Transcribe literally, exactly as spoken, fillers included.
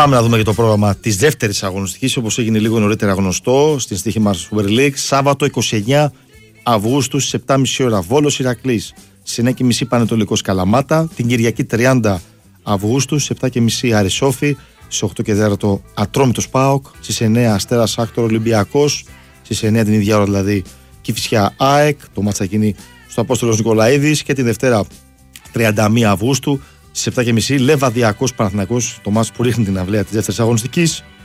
πάμε να δούμε και το πρόγραμμα της δεύτερης αγωνιστικής, όπως έγινε λίγο νωρίτερα γνωστό στην στοίχημα Super League. Σάββατο είκοσι εννέα Αυγούστου στις επτά και μισή ώρα Βόλος Ηρακλής, στις εννιά και μισή Πανετολικός Καλαμάτα. Την Κυριακή τριάντα Αυγούστου στις επτά και μισή Άρης Σόφι, στις οκτώ και τέσσερα Ατρόμητος ΠΑΟΚ, στις εννέα Αστέρας Άκτορ Ολυμπιακός, στις εννέα την ίδια ώρα δηλαδή Κηφισιά ΑΕΚ. Το μάτς θα γίνει στο Απόστολος Νικολαίδης. Και την Δευτέρα τριάντα μία Αυγούστου στις επτά και μισή Λεβαδιακός Παναθηναϊκός, το μάτς που ρίχνει την αυλαία της δεύτερης αγωνιστικής.